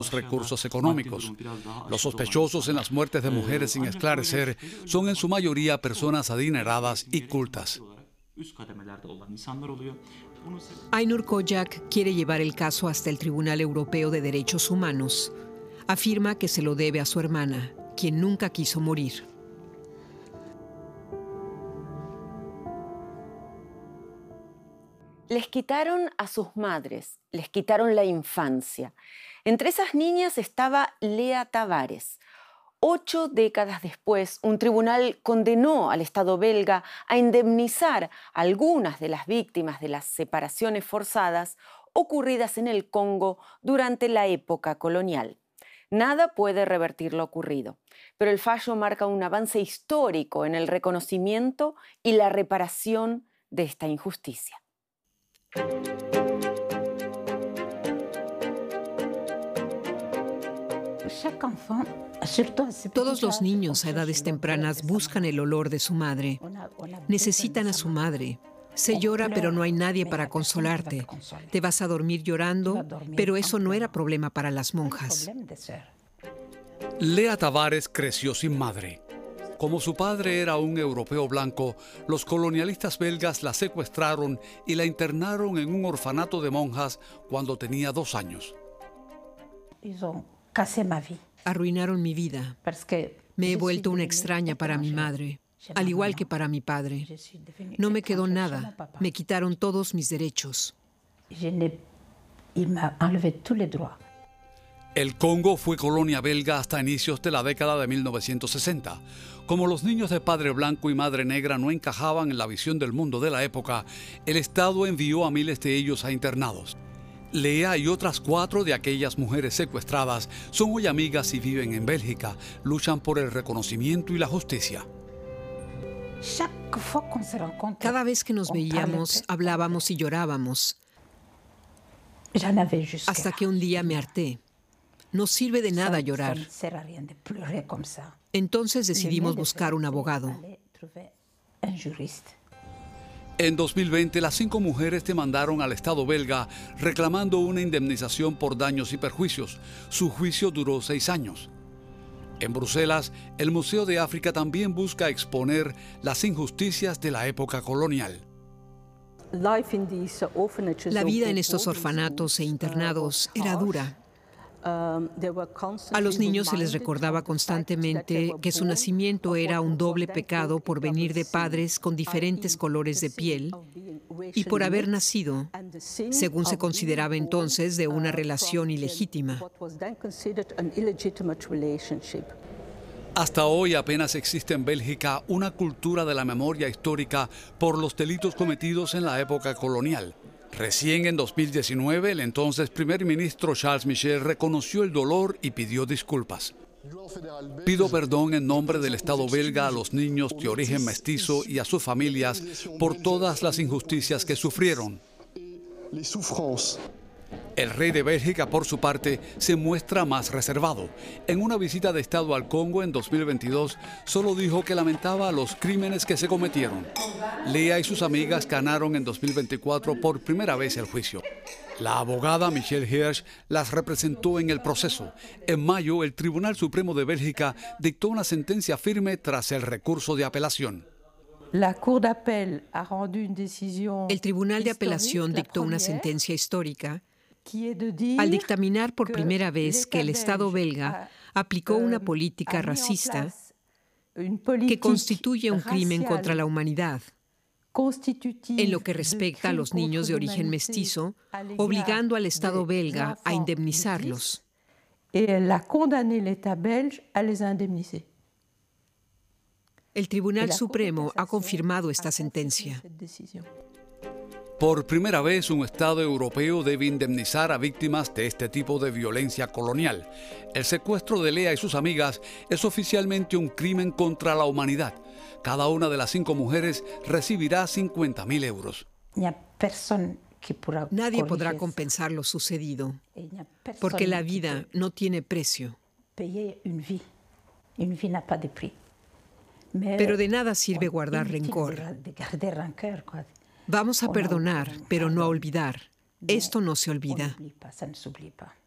recursos económicos. Los sospechosos en las muertes de mujeres sin esclarecer son en su mayoría personas adineradas y cultas. Aynur Kocak quiere llevar el caso hasta el Tribunal Europeo de Derechos Humanos. Afirma que se lo debe a su hermana, quien nunca quiso morir. Les quitaron a sus madres, les quitaron la infancia. Entre esas niñas estaba Lea Tavares. 8 décadas después, un tribunal condenó al Estado belga a indemnizar a algunas de las víctimas de las separaciones forzadas ocurridas en el Congo durante la época colonial. Nada puede revertir lo ocurrido, pero el fallo marca un avance histórico en el reconocimiento y la reparación de esta injusticia. Todos los niños a edades tempranas buscan el olor de su madre. Necesitan a su madre. Se llora, pero no hay nadie para consolarte. Te vas a dormir llorando, pero eso no era problema para las monjas. Lea Tavares creció sin madre. Como su padre era un europeo blanco, los colonialistas belgas la secuestraron y la internaron en un orfanato de monjas cuando tenía 2 años. Arruinaron mi vida. Me he vuelto una extraña para mi madre, al igual que para mi padre. No me quedó nada. Me quitaron todos mis derechos. El Congo fue colonia belga hasta inicios de la década de 1960. Como los niños de padre blanco y madre negra no encajaban en la visión del mundo de la época, el Estado envió a miles de ellos a internados. Lea y otras 4 de aquellas mujeres secuestradas son hoy amigas y viven en Bélgica. Luchan por el reconocimiento y la justicia. Cada vez que nos veíamos, hablábamos y llorábamos. Hasta que un día me harté. No sirve de nada llorar. Entonces decidimos buscar un abogado. En 2020, las 5 mujeres demandaron al Estado belga reclamando una indemnización por daños y perjuicios. Su juicio duró 6 años. En Bruselas, el Museo de África también busca exponer las injusticias de la época colonial. La vida en estos orfanatos e internados era dura. A los niños se les recordaba constantemente que su nacimiento era un doble pecado por venir de padres con diferentes colores de piel y por haber nacido, según se consideraba entonces, de una relación ilegítima. Hasta hoy apenas existe en Bélgica una cultura de la memoria histórica por los delitos cometidos en la época colonial. Recién en 2019, el entonces primer ministro Charles Michel reconoció el dolor y pidió disculpas. Pido perdón en nombre del Estado belga a los niños de origen mestizo y a sus familias por todas las injusticias que sufrieron. El rey de Bélgica, por su parte, se muestra más reservado. En una visita de Estado al Congo en 2022, solo dijo que lamentaba los crímenes que se cometieron. Lea y sus amigas ganaron en 2024 por primera vez el juicio. La abogada Michelle Hirsch las representó en el proceso. En mayo, el Tribunal Supremo de Bélgica dictó una sentencia firme tras el recurso de apelación. El Tribunal de Apelación dictó una sentencia histórica al dictaminar por primera vez que el Estado belga aplicó una política racista que constituye un crimen contra la humanidad en lo que respecta a los niños de origen mestizo, obligando al Estado belga a indemnizarlos. El Tribunal Supremo ha confirmado esta sentencia. Por primera vez, un Estado europeo debe indemnizar a víctimas de este tipo de violencia colonial. El secuestro de Lea y sus amigas es oficialmente un crimen contra la humanidad. Cada una de las 5 mujeres recibirá 50.000 euros. Nadie podrá compensar lo sucedido, porque la vida no tiene precio. Pero de nada sirve guardar rencor. Vamos a perdonar, pero no a olvidar. Esto no se olvida.